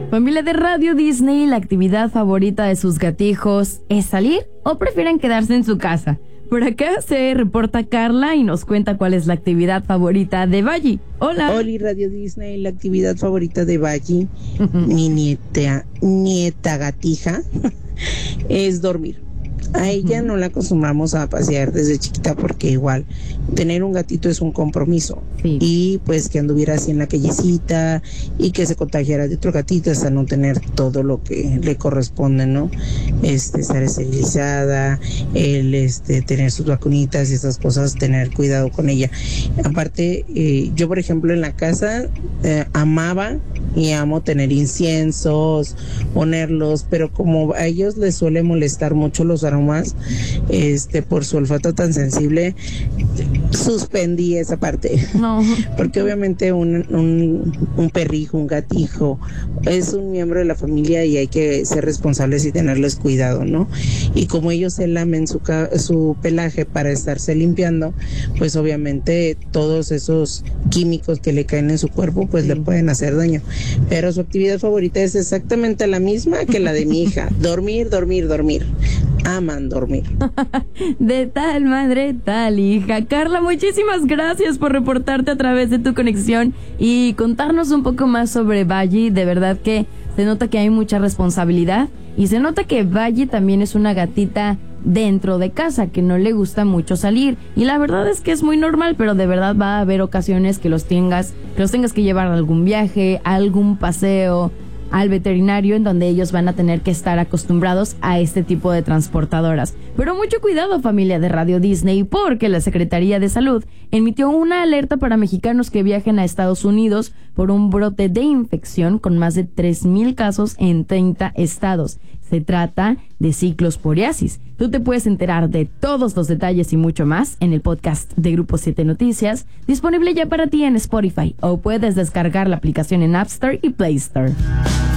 Familia de Radio Disney, ¿la actividad favorita de sus gatijos es salir o prefieren quedarse en su casa? Por acá se reporta Carla y nos cuenta cuál es la actividad favorita de Valle. Hola. Hola, Radio Disney, la actividad favorita de Valle, mi nieta gatija, es dormir. A ella no la acostumbramos a pasear desde chiquita porque igual tener un gatito es un compromiso. Sí. Y pues que anduviera así en la callecita y que se contagiara de otro gatito hasta no tener todo lo que le corresponde, ¿no? Estar esterilizada, tener sus vacunitas y esas cosas, tener cuidado con ella. Aparte, yo por ejemplo en la casa amaba y amo tener inciensos, ponerlos, pero como a ellos les suele molestar mucho los aromas, por su olfato tan sensible, suspendí esa parte. No. Porque obviamente un perrijo, un gatijo, es un miembro de la familia y hay que ser responsables y tenerles cuidado, ¿no? Y como ellos se lamen su pelaje para estarse limpiando, pues obviamente todos esos químicos que le caen en su cuerpo, pues le pueden hacer daño. Pero su actividad favorita es exactamente la misma que la de mi hija: dormir, dormir, dormir. Aman dormir. De tal madre, tal hija. Carla, muchísimas gracias por reportarte a través de tu conexión y contarnos un poco más sobre Valle. De verdad que se nota que hay mucha responsabilidad y se nota que Valle también es una gatita dentro de casa, que no le gusta mucho salir, y la verdad es que es muy normal, pero de verdad va a haber ocasiones que los tengas que llevar a algún viaje, a algún paseo, al veterinario, en donde ellos van a tener que estar acostumbrados a este tipo de transportadoras. Pero mucho cuidado, familia de Radio Disney, porque la Secretaría de Salud emitió una alerta para mexicanos que viajen a Estados Unidos por un brote de infección con más de 3,000 casos en 30 estados. Se trata de ciclosporiasis. Tú te puedes enterar de todos los detalles y mucho más en el podcast de Grupo 7 Noticias, disponible ya para ti en Spotify, o puedes descargar la aplicación en App Store y Play Store.